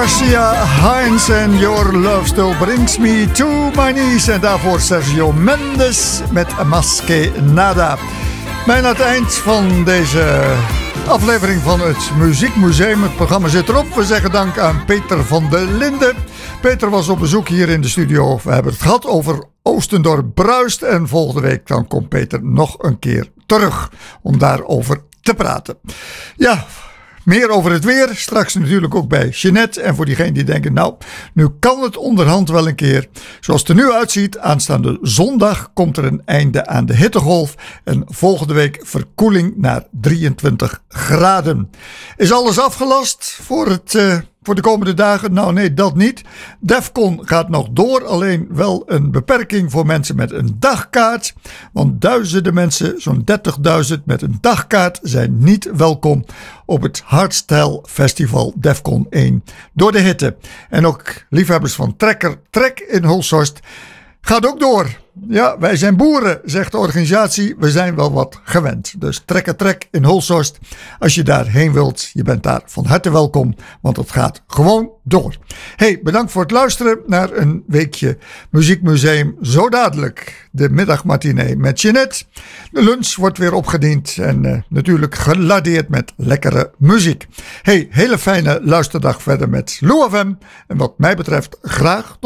Marcia Hines en Your Love Still Brings Me to My Knees. En daarvoor Sergio Mendes met Más que Nada. Bijna het eind van deze aflevering van het Muziekmuseum. Het programma zit erop. We zeggen dank aan Peter van der Linden. Peter was op bezoek hier in de studio. We hebben het gehad over Oostendorp bruist. En volgende week dan komt Peter nog een keer terug om daarover te praten. Ja, meer over het weer. Straks natuurlijk ook bij Jeanette. En voor diegenen die denken, nou, nu kan het onderhand wel een keer. Zoals het er nu uitziet, aanstaande zondag komt er een einde aan de hittegolf. En volgende week verkoeling naar 23 graden. Is alles afgelast voor de komende dagen? Nou nee, dat niet. Defcon gaat nog door, alleen wel een beperking voor mensen met een dagkaart. Want duizenden mensen, zo'n 30.000 met een dagkaart, zijn niet welkom op het Hardstyle Festival Defcon 1 door de hitte. En ook liefhebbers van Trek in Hulshorst gaat ook door. Ja, wij zijn boeren, zegt de organisatie. We zijn wel wat gewend. Dus Trek in Hulshorst. Als je daarheen wilt, je bent daar van harte welkom. Want het gaat gewoon door. Hey, bedankt voor het luisteren naar een weekje Muziekmuseum. Zo dadelijk de middagmatinee met Jeanette. De lunch wordt weer opgediend. En natuurlijk geladeerd met lekkere muziek. Hey, hele fijne luisterdag verder met Lou FM. En wat mij betreft graag tot